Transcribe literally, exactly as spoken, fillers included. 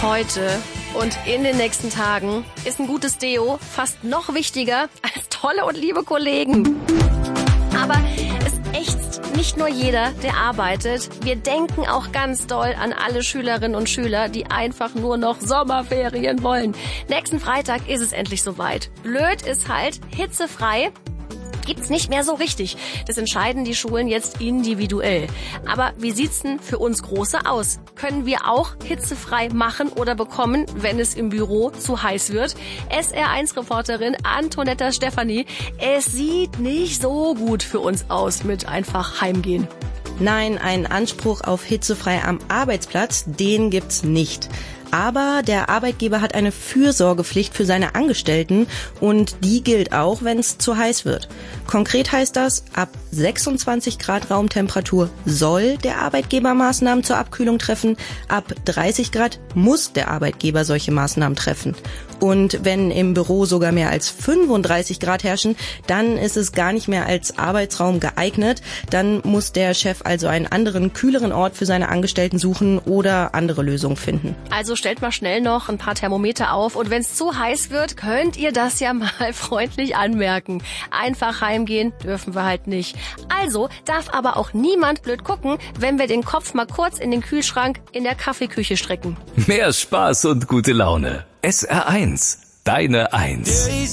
Heute und in den nächsten Tagen ist ein gutes Deo fast noch wichtiger als tolle und liebe Kollegen. Aber es ächzt nicht nur jeder, der arbeitet. Wir denken auch ganz doll an alle Schülerinnen und Schüler, die einfach nur noch Sommerferien wollen. Nächsten Freitag ist es endlich soweit. Blöd ist halt, hitzefrei gibt's nicht mehr so richtig. Das entscheiden die Schulen jetzt individuell. Aber wie sieht's denn für uns Große aus? Können wir auch hitzefrei machen oder bekommen, wenn es im Büro zu heiß wird? S R eins Reporterin Antonetta Stefani, es sieht nicht so gut für uns aus mit einfach heimgehen. Nein, einen Anspruch auf hitzefrei am Arbeitsplatz, den gibt's nicht. Aber der Arbeitgeber hat eine Fürsorgepflicht für seine Angestellten und die gilt auch, wenn es zu heiß wird. Konkret heißt das, ab sechsundzwanzig Grad Raumtemperatur soll der Arbeitgeber Maßnahmen zur Abkühlung treffen, ab dreißig Grad muss der Arbeitgeber solche Maßnahmen treffen. Und wenn im Büro sogar mehr als fünfunddreißig Grad herrschen, dann ist es gar nicht mehr als Arbeitsraum geeignet. Dann muss der Chef also einen anderen, kühleren Ort für seine Angestellten suchen oder andere Lösungen finden. Also stellt mal schnell noch ein paar Thermometer auf und wenn es zu heiß wird, könnt ihr das ja mal freundlich anmerken. Einfach heimgehen dürfen wir halt nicht. Also darf aber auch niemand blöd gucken, wenn wir den Kopf mal kurz in den Kühlschrank in der Kaffeeküche strecken. Mehr Spaß und gute Laune. S R eins, deine Eins.